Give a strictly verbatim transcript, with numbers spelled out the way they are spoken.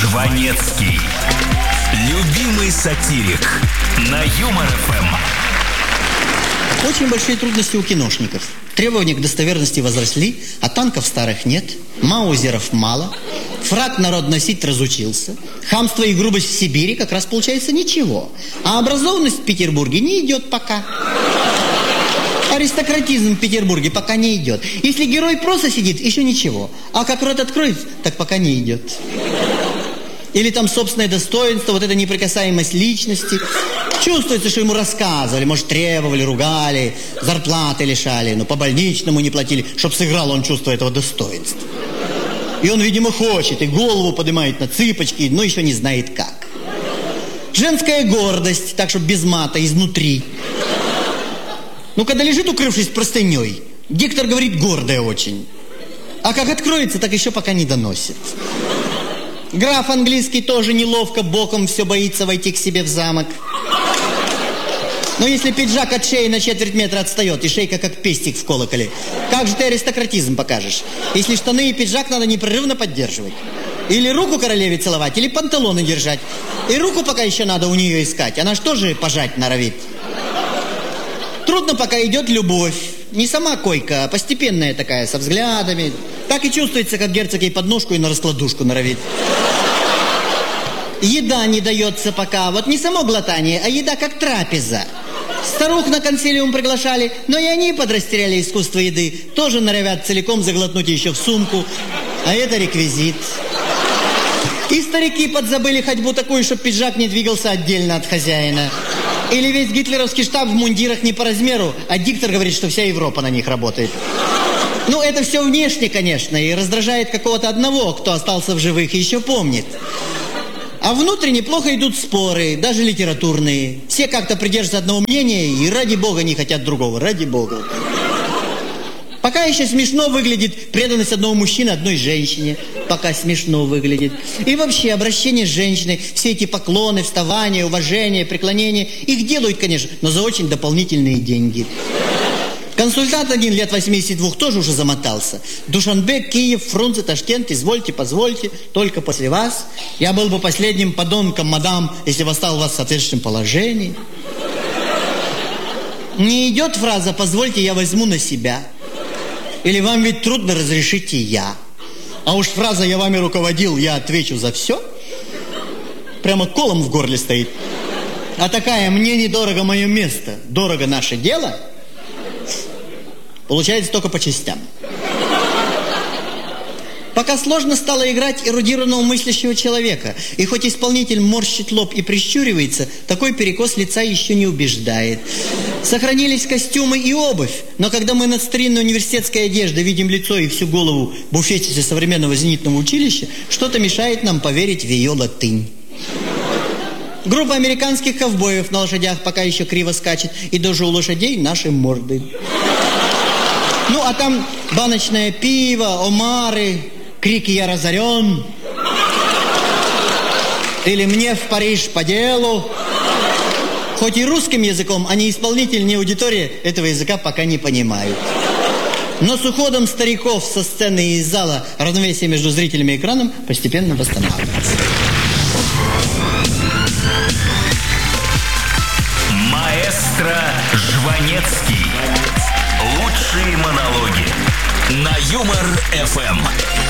Жванецкий. Любимый сатирик. На Юмор эф эм. Очень большие трудности у киношников. Требования к достоверности возросли, а танков старых нет, маузеров мало, фрак народ носить разучился, хамство и грубость в Сибири как раз получается ничего, а образованность в Петербурге не идет пока. Аристократизм в Петербурге пока не идет. Если герой просто сидит, еще ничего, а как рот откроет, так пока не идет. Или там собственное достоинство, вот эта неприкасаемость личности. Чувствуется, что ему рассказывали, может, требовали, ругали, зарплаты лишали, но по больничному не платили, чтоб сыграл он чувство этого достоинства. И он, видимо, хочет, и голову поднимает на цыпочки, но еще не знает как. Женская гордость, так, чтобы без мата, изнутри. Ну, когда лежит, укрывшись простыней, диктор говорит, гордая очень. А как откроется, так еще пока не доносит. Граф английский тоже неловко, боком все боится войти к себе в замок. Но если пиджак от шеи на четверть метра отстает, и шейка как пестик в колоколе, как же ты аристократизм покажешь? Если штаны и пиджак надо непрерывно поддерживать. Или руку королеве целовать, или панталоны держать. И руку пока еще надо у нее искать, она ж тоже пожать норовит. Трудно пока идет любовь. Не сама койка, а постепенная такая, со взглядами. Так и чувствуется, как герцог ей подножку и на раскладушку норовит. Еда не дается пока. Вот не само глотание, а еда как трапеза. Старух на консилиум приглашали, но и они подрастеряли искусство еды. Тоже норовят целиком заглотнуть еще в сумку. А это реквизит. И старики подзабыли ходьбу такую, чтобы пиджак не двигался отдельно от хозяина. Или весь гитлеровский штаб в мундирах не по размеру, а диктор говорит, что вся Европа на них работает. Ну, это все внешне, конечно, и раздражает какого-то одного, кто остался в живых и еще помнит. А внутренне плохо идут споры, даже литературные. Все как-то придерживаются одного мнения и ради бога не хотят другого, ради бога. Пока еще смешно выглядит преданность одного мужчины одной женщине. Пока смешно выглядит. И вообще обращение с женщиной, все эти поклоны, вставания, уважения, преклонения, их делают, конечно, но за очень дополнительные деньги. Консультант один лет восьмидесяти двух тоже уже замотался. Душанбе, Киев, Фрунзе, Ташкент, извольте, позвольте, только после вас. Я был бы последним подонком, мадам, если бы оставил вас в соответствующем положении. Не идет фраза «позвольте, я возьму на себя». Или «вам ведь трудно, разрешите я». А уж фраза «я вами руководил, я отвечу за все» прямо колом в горле стоит. А такая «мне недорого мое место, дорого наше дело» получается только по частям. Пока сложно стало играть эрудированного мыслящего человека. И хоть исполнитель морщит лоб и прищуривается, такой перекос лица еще не убеждает. Сохранились костюмы и обувь, но когда мы над старинной университетской одеждой видим лицо и всю голову буфетчицы современного зенитного училища, что-то мешает нам поверить в ее латынь. Группа американских ковбоев на лошадях пока еще криво скачет, и даже у лошадей наши морды. Ну, а там баночное пиво, омары, крики «Я разорен!» или «Мне в Париж по делу!» Хоть и русским языком, а не исполнитель, не аудитория этого языка пока не понимают. Но с уходом стариков со сцены и из зала равновесие между зрителями и экраном постепенно восстанавливается. Маэстро Жванецкий. Лучшие монологи на Юмор эф эм.